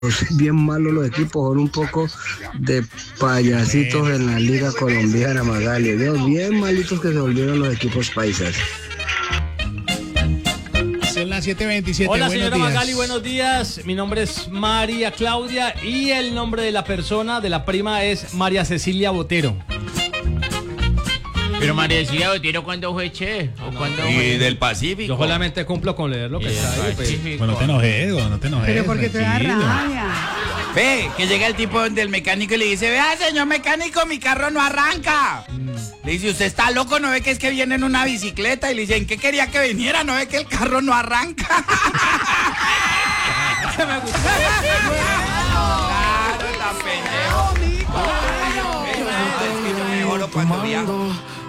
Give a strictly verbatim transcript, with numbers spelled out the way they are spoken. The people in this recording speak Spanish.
bien malos los equipos, son un poco de payasitos en la liga colombiana, Magali. Dios, bien malitos que se volvieron los equipos paisas. Son las siete veintisiete. Hola, buenos señora días. Magali, buenos días. Mi nombre es María Claudia y el nombre de la persona, de la prima, es María Cecilia Botero. Pero María Cecilia Botero, ¿cuándo fue che? ¿O cuándo Y fue? del Pacífico. Yo solamente cumplo con leer lo que Y está del ahí. pues. Pacífico. Bueno, no te enojes, Go, no te enojes. Pero porque te da tranquilo. rabia. Ve, que llega el tipo del mecánico y le dice, vea, señor mecánico, mi carro no arranca. Le dice, usted está loco, ¿no ve que es que viene en una bicicleta? Y le dice, ¿en qué quería que viniera? ¿No ve que el carro no arranca? Me gustó. Claro, tan pendejo. Mejor cuando viajo.